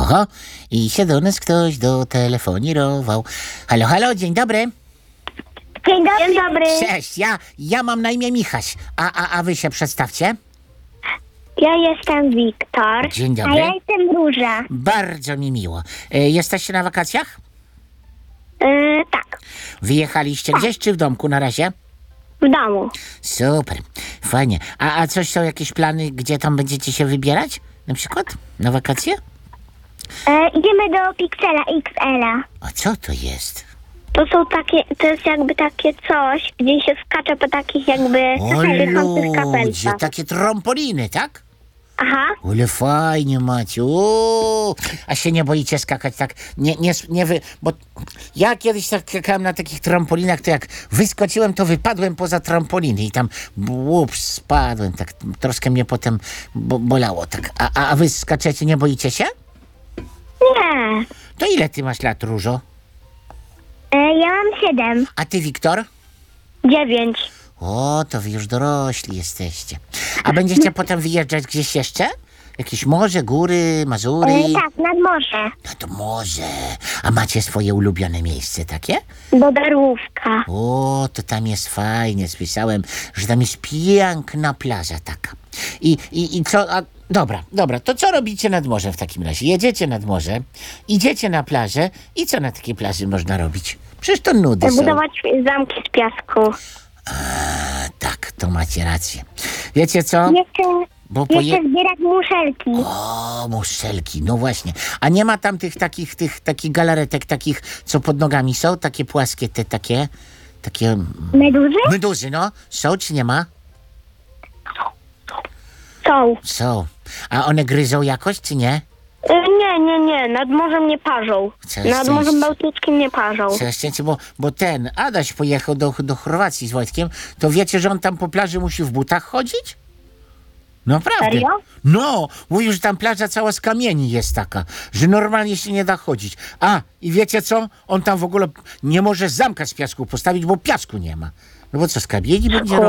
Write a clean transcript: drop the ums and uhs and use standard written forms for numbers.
Oho, i się do nas ktoś dotelefonirował. Halo, halo, dzień dobry. Dzień dobry. Cześć, ja mam na imię Michaś, a wy się przedstawcie. Ja jestem Wiktor. Dzień A dobry. ja jestem Róża. Bardzo mi miło. Jesteście na wakacjach? Tak, Wyjechaliście gdzieś czy w domku na razie? w domu. Super, fajnie. A coś są jakieś plany, gdzie tam będziecie się wybierać? Na przykład na wakacje? Idziemy do Pixela XL-a. A co to jest? To jest jakby takie coś, gdzie się skacze po takich jakby O dychnących ludzie, kapelcach. takie trampoliny, tak? Aha. Ale fajnie macie. A się nie boicie skakać tak? Bo ja kiedyś tak skakałem na takich trampolinach, to jak wyskoczyłem, to wypadłem poza trampoliny i tam spadłem. Tak troszkę mnie potem bolało. Tak. A wy skaczecie, nie boicie się? Nie. To ile ty masz lat, Różo? Ja mam 7. A ty, Wiktor? 9. O, to wy już dorośli jesteście. A będziecie potem wyjeżdżać gdzieś jeszcze? Jakieś morze, góry, Mazury? Tak, nad morze. No to morze. A macie swoje ulubione miejsce takie? Bodarówka. O, to tam jest fajnie. Słyszałem, że tam jest piękna plaża taka. I co... Dobra, to co robicie nad morzem w takim razie? Jedziecie nad morze, idziecie na plażę i co na takiej plaży można robić? Przecież to nudy są. Budować zamki z piasku. Tak, to macie rację. Wiecie co? Jeszcze zbierać muszelki. O, muszelki, no właśnie. A nie ma tam takich galaretek, takich, co pod nogami są? Takie płaskie, takie... Meduzy? Meduzy, no. Są czy nie ma? Są. Są. A one gryzą jakoś, czy nie? Nie. Nad morzem nie parzą. Całe Nad Morzem szczęście. Bałtyckim nie parzą. Całe szczęście, bo ten Adaś pojechał do Chorwacji z Wojtkiem, to wiecie, że on tam po plaży musi w butach chodzić? Naprawdę. Serio? No, mówił, że tam plaża cała z kamieni jest taka, że normalnie się nie da chodzić. I wiecie co? On tam w ogóle nie może zamka z piasku postawić, bo piasku nie ma. No bo co, z kamieni będzie